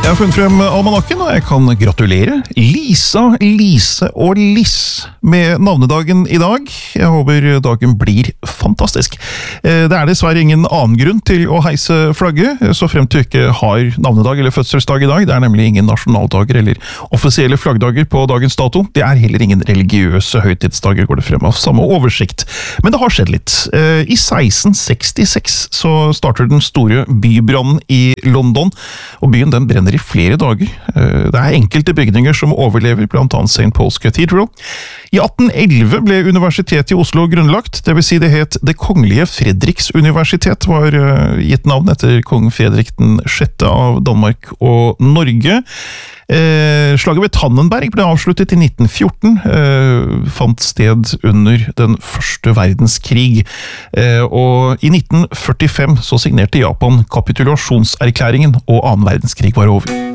Jeg har funnet frem almanakken, og jeg kan gratulere Lisa, Lise og Liss med navnedagen i dag. Jeg håper dagen blir fantastisk. Det er dessverre ingen annen grunn til å heise flagget, så frem til ikke har navnedag eller fødselsdag i dag. Det er nemlig ingen nasjonaldager eller offisielle flaggdager på dagens dato. Det er heller ingen religiøse høytidsdager, går det frem av samme oversikt. Men det har skjedd litt. I 1666 så starter den store bybrannen i London, og byen den brenner i flere dager. Det er enkelte bygninger som overlever, blant annet St. Paul's Cathedral. I 1811 ble Universitetet i Oslo grunnlagt, det vil si det het Det Kongelige Fredriks Universitet, var gitt navn etter kong Fredrik den 6. av Danmark og Norge. Slaget ved Tannenberg ble avsluttet i 1914, fant sted under den første verdenskrig, og i 1945 så signerte Japan kapitulasjonserklæringen, og annen verdenskrig var over.